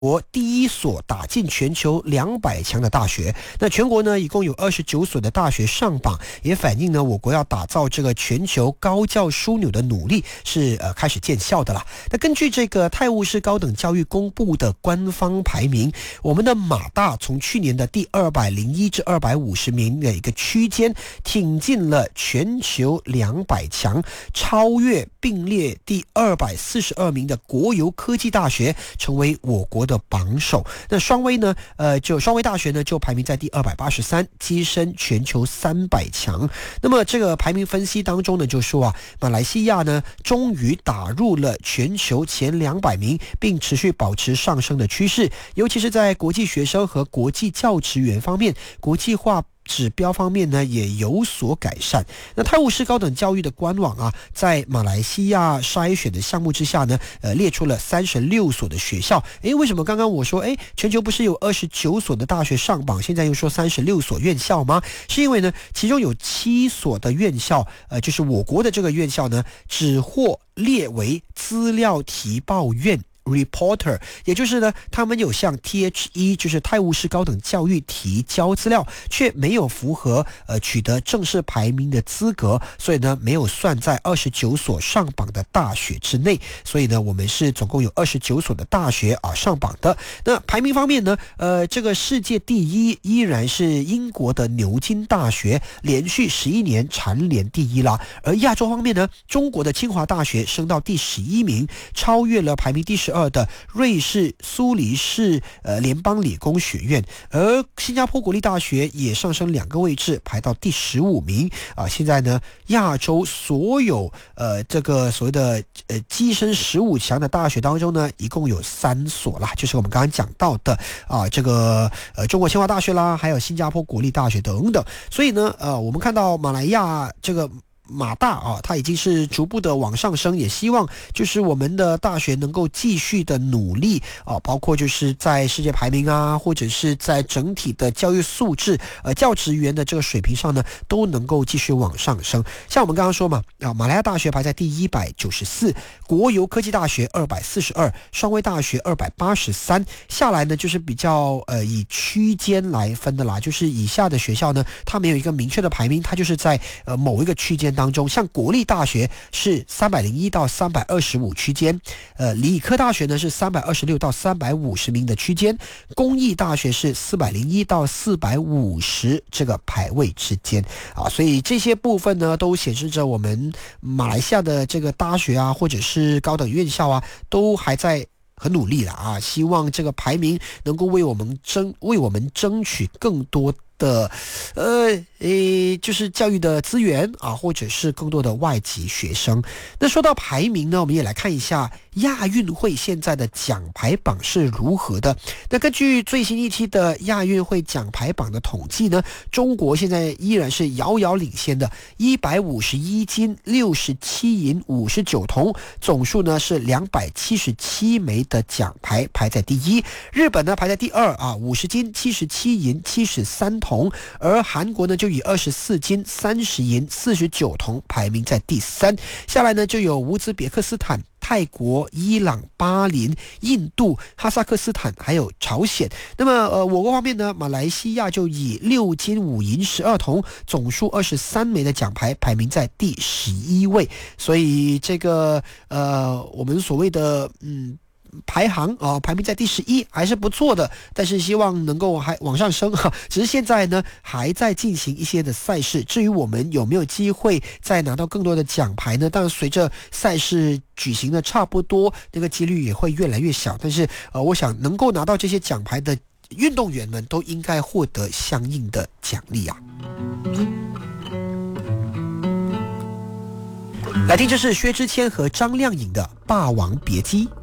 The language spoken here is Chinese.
国第一所打进全球200强的大学。那全国呢，一共有29所的大学上榜，也反映呢我国要打造这个全球高教枢纽的努力是开始见效的啦。那根据这个泰晤士高等教育公布的官方排名，我们的马大从去年的第201至250名的一个区间，挺进了全球200强，超越并列第242名的国邮科技大学，成为我国的榜首。那双威呢，双威大学呢就排名在第283，跻身全球300强。那么这个排名分析当中呢，就说啊，马来西亚呢终于打入了全球前200名，并持续保持上升的趋势，尤其是在国际学生和国际教职员方面，国际化指标方面呢也有所改善。那泰晤士高等教育的官网啊，在马来西亚筛选的项目之下呢，列出了36所的学校。为什么刚刚我说全球不是有29所的大学上榜，现在又说36所院校吗？是因为呢，其中有7所的院校，就是我国的这个院校呢，只获列为资料提报院Reporter， 也就是呢，他们有向 THE 就是泰晤士高等教育提交资料，却没有符合取得正式排名的资格，所以呢没有算在29所上榜的大学之内。所以呢，我们是总共有29所的大学上榜的。那排名方面呢，这个世界第一依然是英国的牛津大学，连续11年蝉联第一啦。而亚洲方面呢，中国的清华大学升到第11名，超越了排名第12的瑞士苏黎世联邦理工学院，而新加坡国立大学也上升2个位置，排到第15名现在呢，亚洲所有这个所谓的跻身15强的大学当中呢，一共有3所啦，就是我们刚刚讲到的这个中国清华大学啦，还有新加坡国立大学等等。所以呢我们看到马来亚这个马大它已经是逐步的往上升，也希望就是我们的大学能够继续的努力包括就是在世界排名或者是在整体的教育素质教职员的这个水平上呢，都能够继续往上升。像我们刚刚说嘛马来亚大学排在第194，国邮科技大学242，双威大学283，下来呢就是比较以区间来分的啦，就是以下的学校呢，它没有一个明确的排名，它就是在某一个区间当中，像国立大学是301到325区间，理科大学呢是326到350名的区间，公益大学是401到450这个排位之间所以这些部分呢，都显示着我们马来西亚的这个大学或者是高等院校都还在很努力了希望这个排名能够为我们争取更多的就是教育的资源或者是更多的外籍学生。那说到排名呢，我们也来看一下亚运会现在的奖牌榜是如何的。那根据最新一期的亚运会奖牌榜的统计呢，中国现在依然是遥遥领先的，151金67银59铜，总数呢是277枚的奖牌，排在第一。日本呢排在第二50金77银73铜，而韩国呢就以24金30银49铜排名在第三。下来呢就有乌兹别克斯坦、泰国、伊朗、巴林、印度、哈萨克斯坦还有朝鲜。那么我国方面呢，马来西亚就以6金5银12铜，总数23枚的奖牌排名在第11位。所以这个我们所谓的排行排名在第11还是不错的，但是希望能够还往上升只是现在呢还在进行一些的赛事，至于我们有没有机会再拿到更多的奖牌呢？当然随着赛事举行的差不多，那个几率也会越来越小，但是我想能够拿到这些奖牌的运动员们都应该获得相应的奖励来听，这是薛之谦和张靓颖的《霸王别姬》。